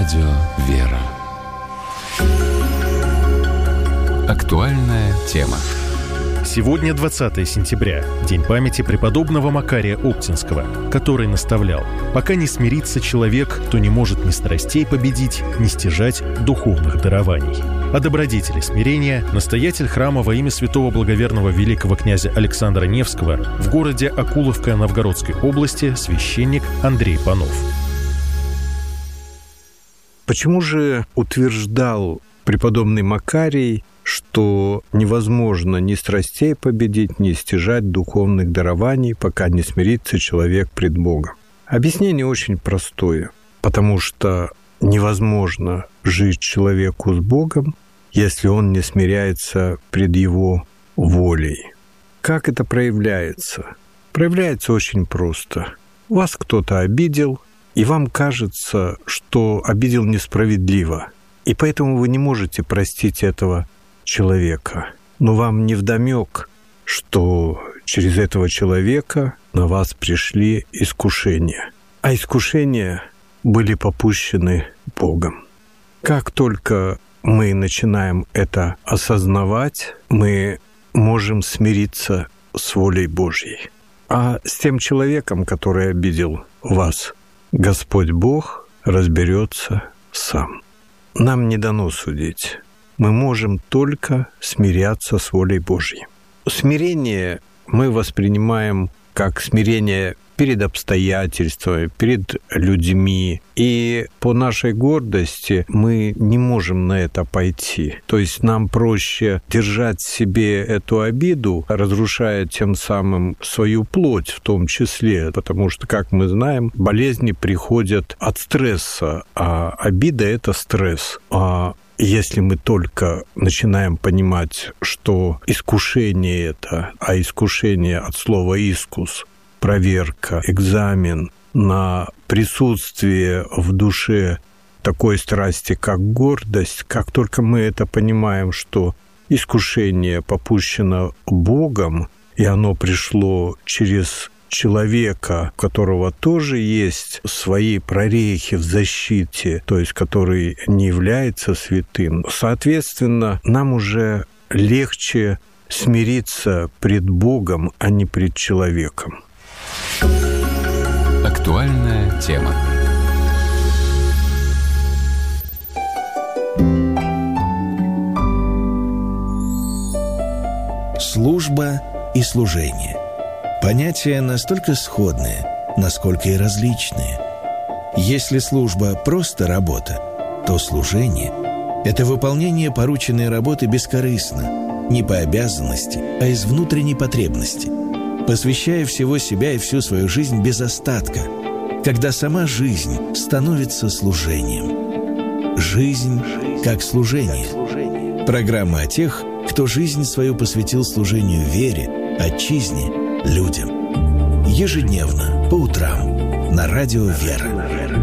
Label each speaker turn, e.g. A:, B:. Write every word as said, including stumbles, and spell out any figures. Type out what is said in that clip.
A: Радио «Вера». Актуальная тема.
B: Сегодня двадцатое сентября, день памяти преподобного Макария Оптинского, который наставлял: «Пока не смирится человек, то не может ни страстей победить, ни стяжать духовных дарований». О добродетели смирения настоятель храма во имя святого благоверного великого князя Александра Невского в городе Окуловка Новгородской области священник Андрей Панов.
C: Почему же утверждал преподобный Макарий, что невозможно ни страстей победить, ни стяжать духовных дарований, пока не смирится человек пред Богом? Объяснение очень простое, потому что невозможно жить человеку с Богом, если он не смиряется пред Его волей. Как это проявляется? Проявляется очень просто. Вас кто-то обидел, и вам кажется, что обидел несправедливо, и поэтому вы не можете простить этого человека. Но вам невдомёк, что через этого человека на вас пришли искушения. А искушения были попущены Богом. Как только мы начинаем это осознавать, мы можем смириться с волей Божьей. А с тем человеком, который обидел вас, Господь Бог разберется сам. Нам не дано судить. Мы можем только смиряться с волей Божьей. Смирение мы воспринимаем как смирение перед обстоятельствами, перед людьми. И по нашей гордости мы не можем на это пойти. То есть нам проще держать в себе эту обиду, разрушая тем самым свою плоть в том числе. Потому что, как мы знаем, болезни приходят от стресса, а обида – это стресс. А если мы только начинаем понимать, что искушение это, а искушение от слова «искус», проверка, экзамен на присутствие в душе такой страсти, как гордость, как только мы это понимаем, что искушение попущено Богом, и оно пришло через человека, у которого тоже есть свои прорехи в защите, то есть который не является святым, соответственно, нам уже легче смириться пред Богом, а не пред человеком.
A: Актуальная тема.
D: Служба и служение. Понятия настолько сходные, насколько и различные. Если служба – просто работа, то служение – это выполнение порученной работы бескорыстно, не по обязанности, а из внутренней потребности, посвящая всего себя и всю свою жизнь без остатка, когда сама жизнь становится служением. Жизнь как служение. Программа о тех, кто жизнь свою посвятил служению вере, отчизне, людям. Ежедневно, по утрам, на радио «Вера».